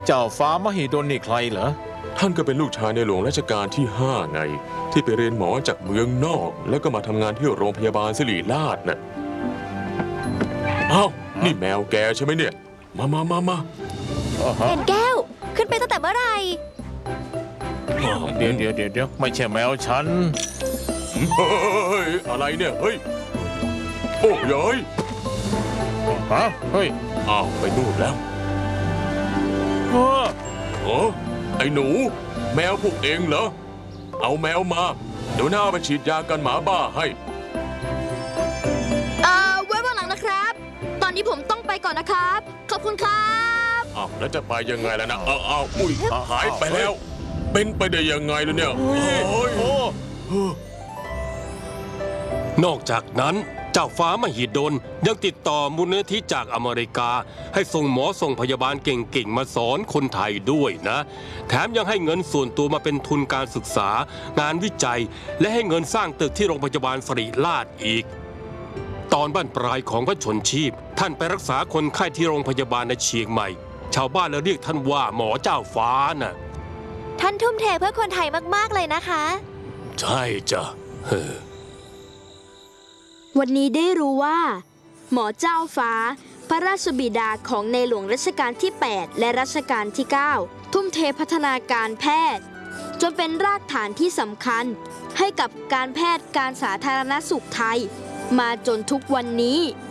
เจ้าฟ้ามหิดลนี่ใครเหรอท่านก็เป็นลูกชายในหลวงรัชกาลที่5ไงที่ไปเรียนหมอจากเมืองนอกแล้วก็มาทำงานที่โรงพยาบาลศิริราชน่ะอ้าวนี่แมวแกใช่ไหมเนี่ยมาเห็นแก้วขึ้นไปตั้งแต่เมื่อไหร่เดี๋ยวไม่ใช่แมวฉันเฮ้ยอะไรเนี่ยเฮ้ยโอ้ยฮะเฮ้ยอ้าวไปนู่นแล้วไอ้หนูแมวพวกเองเหรอเอาแมวมาเดี๋ยวหน้าไปฉีดยากันหมาบ้าให้ไว้วันหลังนะครับตอนนี้ผมต้องไปก่อนนะครับขอบคุณครับอ้าวแล้วจะไปยังไงล่ะนะอุ้ยหายไปแล้วเป็นไปได้ยังไงล่ะเนี่ยนอกจากนั้นเจ้าฟ้ามหิดลยังติดต่อมูลนิธิจากอเมริกาให้ส่งหมอส่งพยาบาลเก่งๆมาสอนคนไทยด้วยนะแถมยังให้เงินส่วนตัวมาเป็นทุนการศึกษางานวิจัยและให้เงินสร้างตึกที่โรงพยาบาลศิริราชอีกตอนบั้นปลายของพระชนชีพท่านไปรักษาคนไข้ที่โรงพยาบาลในเชียงใหม่ชาวบ้านเลยเรียกท่านว่าหมอเจ้าฟ้าน่ะท่านทุ่มเทเพื่อคนไทยมากๆเลยนะคะใช่จ้ะวันนี้ได้รู้ว่าหมอเจ้าฟ้าพระราชบิดาของในหลวงรัชกาลที่ 8 และรัชกาลที่ 9 ทุ่มเทพัฒนาการแพทย์จนเป็นรากฐานที่สำคัญให้กับการแพทย์การสาธารณสุขไทยมาจนทุกวันนี้